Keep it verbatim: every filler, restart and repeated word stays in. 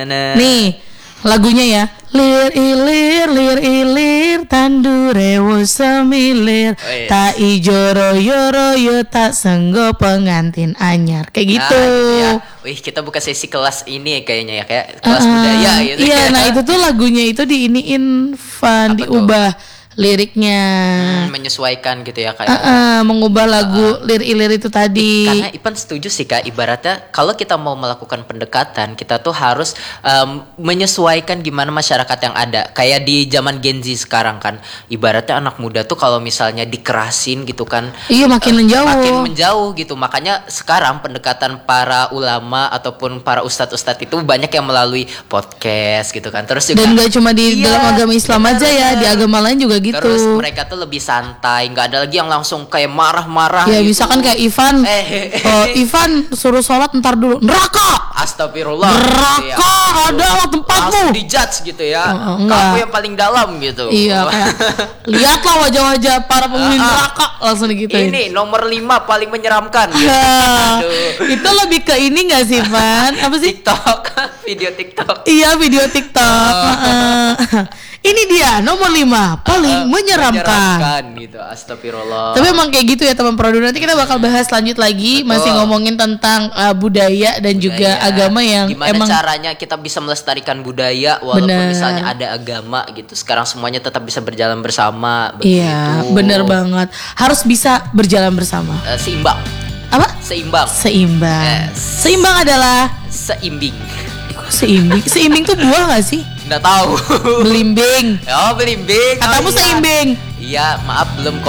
Nih lagunya ya. Lir ilir lir ilir tandurewo semilir oh, yes. Ta ijo royo royo tak senggo pengantin anyar kayak gitu. Nah, ya. Wih kita buka sesi kelas ini kayaknya ya kayak kelas uh, budaya gitu. Iya nah itu tuh lagunya itu diiniin fun diubah tuh? Liriknya hmm, menyesuaikan gitu ya kayak uh, uh, mengubah lagu uh, lir-ilir itu tadi. Karena Ipan setuju sih Kak, ibaratnya kalau kita mau melakukan pendekatan kita tuh harus um, menyesuaikan gimana masyarakat yang ada. Kayak di zaman Gen Z sekarang kan, ibaratnya anak muda tuh kalau misalnya dikerasin gitu kan, iya makin uh, menjauh. Makin menjauh gitu. Makanya sekarang pendekatan para ulama ataupun para ustadz-ustadz itu banyak yang melalui podcast gitu kan. Terus juga dan gak cuma di iya, dalam agama Islam bener, aja ya, di agama lain juga gitu. Terus mereka tuh lebih santai, nggak ada lagi yang langsung kayak marah-marah. Ya gitu. misalkan kayak Ivan, eh, oh, Ivan suruh sholat ntar dulu neraka. Astagfirullah. Neraka ya. Ada tempatmu. Langsung dijudge gitu ya. Oh, kamu yang paling dalam gitu. Iya. Kayak, lihatlah wajah-wajah para penghuni uh, neraka langsung digituin. Ini nomor lima paling menyeramkan. Gitu. Itu lebih ke ini nggak sih Van? Apa sih? TikTok, video TikTok. Iya video TikTok. Uh. Ini dia nomor lima paling uh, menyeramkan. menyeramkan gitu. Astagfirullah. Tapi emang kayak gitu ya teman Produ. Nanti kita bakal bahas lanjut lagi. Betul. Masih ngomongin tentang uh, budaya dan budaya. juga agama yang gimana emang caranya kita bisa melestarikan budaya walaupun bener. misalnya ada agama gitu. Sekarang semuanya tetap bisa berjalan bersama. Begitu. Iya, bener banget. Harus bisa berjalan bersama. Uh, seimbang. Apa? Seimbang. Seimbang. Yes. Seimbang adalah seimbing. Kok seimbing? Seimbing tuh buah gak sih? Nggak tahu. Belimbing. Oh belimbing. Katamu oh, iya. seimbing. Iya maaf belum